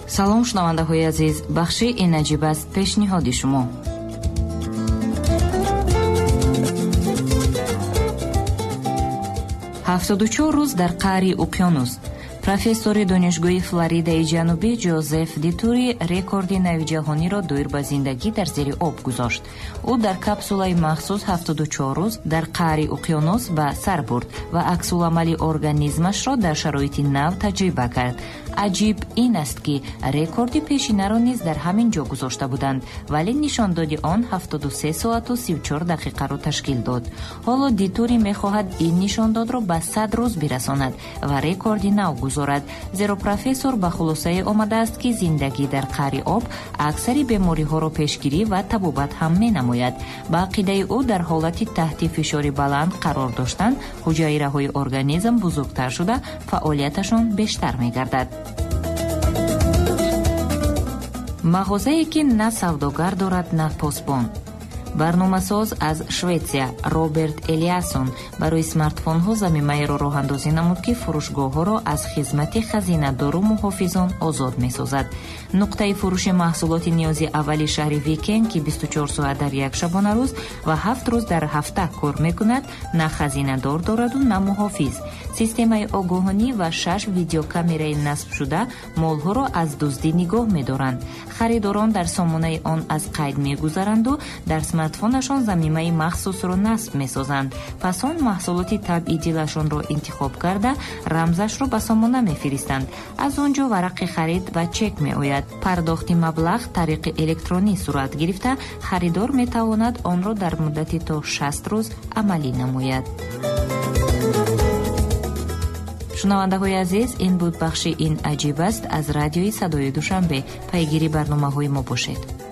салом шунавандаҳои азиз, бахши ин аҷиб аст пешниҳоди шумо. 74 рӯз дар қаъри уқёнус. профессори донишгоҳи Флоридаи ҷанубӣ Ҷозеф Дитури рекорди нави ҷаҳониро доир ба зиндагӣ дар зери об гузошт. ӯ дар капсулаи махсус 74 рӯз дар қаъри уқёнус ба сар бурд ва аксуламали организмашро дар шароити нав таҷриба кард. аҷиб ин аст ки рекорди пешинаро низ дар ҳамин ҷо гузошта буданд, вале нишондоди он 73 соату 34 дақиқаро ташкил дод. ҳоло Дитури мехоҳад ин нишондодро ба 100 рӯз бирасонад ва рекорди нав гузорад, зеро профессор ба хулосае омадааст ки зиндагӣ дар қаъри об аксари бемориҳоро пешгирӣ ва табобат ҳам менамояд. ба ақидаи ӯ дар ҳолати таҳти фишори баланд қарор доштан ҳуҷайраҳои организм бузургтар шуда фаъолияташон бештар мегардад. мағозае ки на савдогар дорад, на посбон. барномасоз аз Шветсия Роберт Элиасон барои смартфонҳо замимаеро роҳандозӣ намуд, ки фурӯшгоҳҳоро аз хизмати хазинадору муҳофизон озод месозад. нуқтаи фурӯши маҳсулоти ниёзи аввали шаҳри Викен, ки 24 соат дар як шабонарӯз ва 7 рӯз дар ҳафта кор мекунад, на хазинадор дораду на муҳофиз. системаи огоҳонӣ ва 6 видеокамераи насбшуда молҳоро аз дуздӣ нигоҳ медоранд. харидорон дар сомонаи он аз қайд мегузаранду дар смартфонашон замимаи махсусро насб месозанд. пас он маҳсулоти табъи дилашонро интихоб карда рамзашро ба сомона мефиристанд. аз он ҷо варақи харид ва чек меояд. пардохти маблағ тариқи электронӣ сурат гирифта, харидор метавонад онро дар муддати то 60 рӯз амалӣ намояд. шунавандаҳои азиз, ин буд бахши ин аҷиб аст аз радиои садои душанбе. пайгири барномаҳои мо бошед.